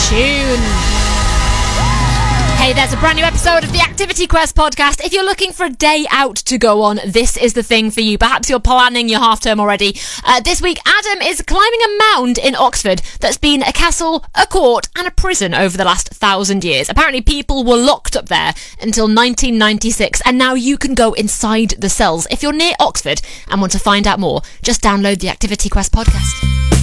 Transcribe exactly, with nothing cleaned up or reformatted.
tune. Hey, there's a brand new episode of the Activity Quest podcast. If you're looking for a day out to go on, this is the thing for you. Perhaps you're planning your half term already. Uh, this week, Adam is climbing a mound in Oxford that's been a castle, a court, and a prison over the last thousand years. Apparently, people were locked up there until nineteen ninety-six, and now you can go inside the cells. If you're near Oxford and want to find out more, just download the Activity Quest podcast.